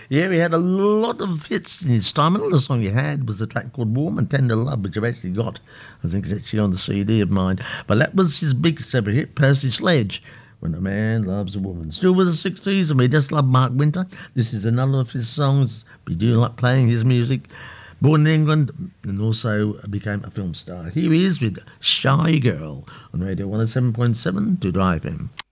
Yeah, he had a lot of hits in his time. Another song he had was a track called Warm and Tender Love, which I've actually got. I think it's actually on the CD of mine. But that was his big separate hit, Percy Sledge, When a Man Loves a Woman. Still with the 60s, and we just love Mark Winter. This is another of his songs. We do like playing his music. Born in England and also became a film star. Here he is with Shy Girl on Radio 107.7 to Drive Him.